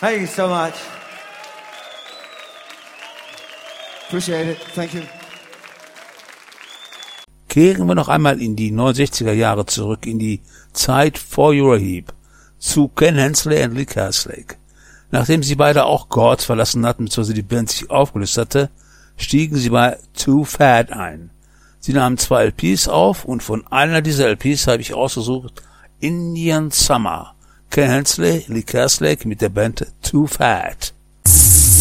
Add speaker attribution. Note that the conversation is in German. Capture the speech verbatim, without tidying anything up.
Speaker 1: Thank you so much. Appreciate it. Thank you.
Speaker 2: Kehren wir noch einmal in die neunundsechziger Jahre zurück, in die Zeit vor Uriah Heep, zu Ken Hensley und Lee Kerslake. Nachdem sie beide auch God verlassen hatten, bzw. die Band sich aufgelöst hatte, stiegen sie bei Too Fat ein. Sie nahmen zwei L Ps auf und von einer dieser L Ps habe ich ausgesucht Indian Summer. Ken Hensley, Lee Kerslake mit der Band Too Fat.